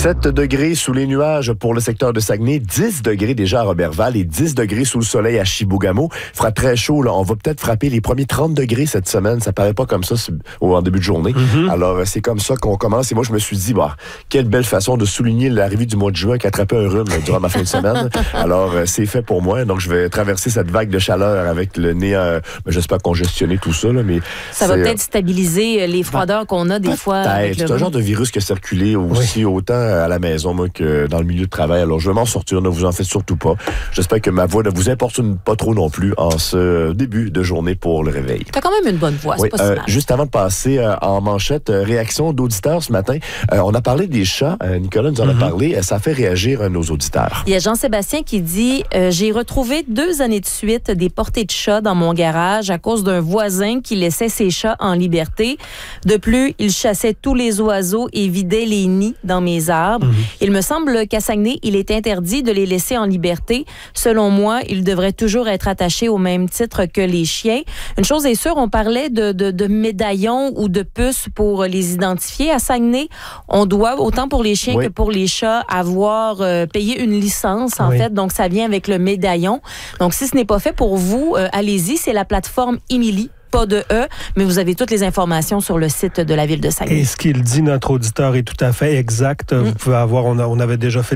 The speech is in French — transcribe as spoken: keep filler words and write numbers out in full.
sept degrés sous les nuages pour le secteur de Saguenay, dix degrés déjà à Roberval et dix degrés sous le soleil à Chibougamau. Il fera très chaud, là. On va peut-être frapper les premiers trente degrés cette semaine. Ça paraît pas comme ça en début de journée. Mm-hmm. Alors, c'est comme ça qu'on commence. Et moi, je me suis dit, bah, quelle belle façon de souligner l'arrivée du mois de juin qu'attraper un rhume durant ma fin de semaine. Alors, c'est fait pour moi. Donc, je vais traverser cette vague de chaleur avec le nez, euh, j'espère congestionner tout ça, là, mais ça va peut-être stabiliser les froideurs bah, qu'on a des fois. Avec c'est un genre de virus qui a circulé aussi oui. autant à la maison moi, que dans le milieu de travail. Alors, je vais m'en sortir, ne vous en faites surtout pas. J'espère que ma voix ne vous importune pas trop non plus en ce début de journée pour le réveil. T'as quand même une bonne voix, oui, c'est pas euh, si mal. Juste avant de passer euh, en manchette, euh, réaction d'auditeurs ce matin. Euh, on a parlé des chats. Euh, Nicolas nous en mm-hmm. a parlé. Euh, ça fait réagir euh, nos auditeurs. Il y a Jean-Sébastien qui dit euh, « J'ai retrouvé deux années de suite des portées de chats dans mon garage à cause d'un voisin qui laissait ses chats en liberté. De plus, il chassait tous les oiseaux et vidait les nids dans mes arbres. Mm-hmm. Il me semble qu'à Saguenay, il est interdit de les laisser en liberté. Selon moi, ils devraient toujours être attachés au même titre que les chiens. Une chose est sûre, on parlait de, de, de médaillons ou de puces pour les identifier. À Saguenay, on doit, autant pour les chiens oui. que pour les chats, avoir euh, payé une licence, en oui. fait. Donc, ça vient avec le médaillon. Donc, si ce n'est pas fait pour vous, euh, allez-y. C'est la plateforme Émilie. Pas de E, mais vous avez toutes les informations sur le site de la ville de Saguenay. Et ce qu'il dit, notre auditeur, est tout à fait exact. Mm. Vous pouvez avoir, on, a, on avait déjà fait